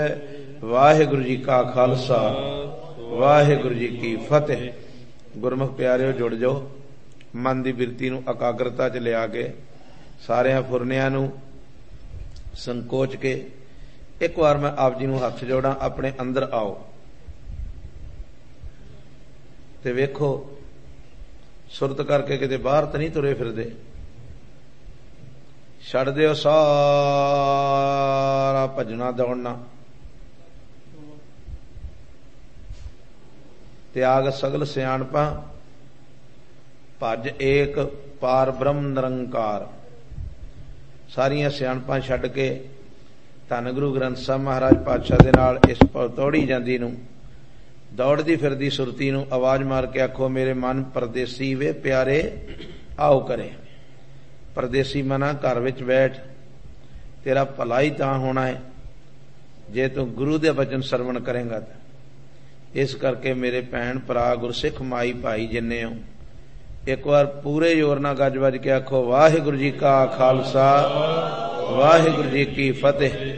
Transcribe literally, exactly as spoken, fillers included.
वाहिगुरु जी का खालसा वाहिगुरु जी की फतेह। गुरमुख प्यारिओ जुड़ जाओ, मन की बिरती नूं एकाग्रता च लिया के सारियां फुरनियां नूं संकोच के एक बार मैं आप जी नूं हथ जोड़ा, अपने अंदर आओ ते वेखो सुरत करके किते बाहर तो नहीं तुरे फिरदे। छड़ दिओ सारा भजना दौड़ना, त्याग सगल सियाणपा, भज एक पार ब्रह्म निरंकार। सारियां सियाणपा छड़ के धन गुरु ग्रंथ साहिब महाराज पातशाह दे नाल इस दौड़ी जांदी नूं, दौड़दी फिरदी सुरती नूं आवाज मार के आखो, मेरे मन परदेसी वे प्यारे आओ करे। परदेसी मना घर विच बैठ, तेरा भला ही तां होना है जे तू गुरु दे वचन सरवण करेंगा। इस करके मेरे भैन भरा गुरसिख माई भाई जिन्ने हो, एक बार पूरे जोर नाल गज वज के आखो, वाहिगुरु जी का खालसा वाहिगुरु जी की फतेह।